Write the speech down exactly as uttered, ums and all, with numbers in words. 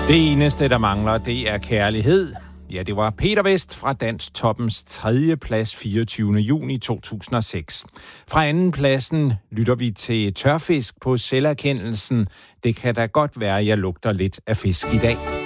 Det eneste, der mangler, det er kærlighed. Ja, det var Peter Vest fra Danstoppens tredje plads fireogtyvende juni to tusind og seks. Fra anden pladsen lytter vi til Tørfisk på Selverkendelsen. Det kan da godt være, jeg lugter lidt af fisk i dag.